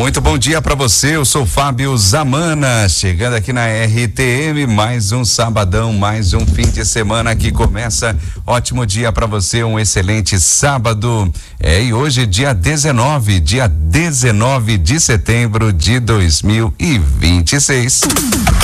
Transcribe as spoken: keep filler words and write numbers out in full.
Muito bom dia para você, eu sou Fábio Zamana, chegando aqui na R T M, mais um sabadão, mais um fim de semana que começa. Ótimo dia para você, um excelente sábado. É, e hoje dia dezenove, dia dezenove de setembro de dois mil e vinte e seis.